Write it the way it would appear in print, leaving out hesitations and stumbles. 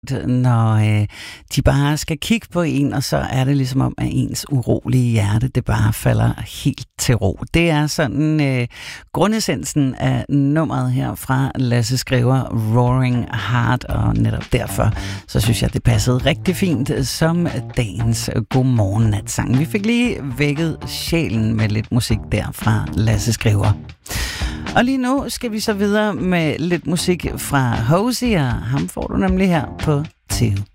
når de bare skal kigge på en, og så er det ligesom om, at ens urolige hjerte, det bare falder helt til ro. Det er sådan grundessensen af nummeret her fra Lasse Skriver, Roaring Heart, og netop derfor, så synes jeg, det passede rigtig fint som dagens godmorgen natsang. Vi fik lige vækket sjælen med lidt musik der fra Lasse Skriver. Og lige nu skal vi så videre med lidt musik fra Hosier. Ham får du nemlig her på TV.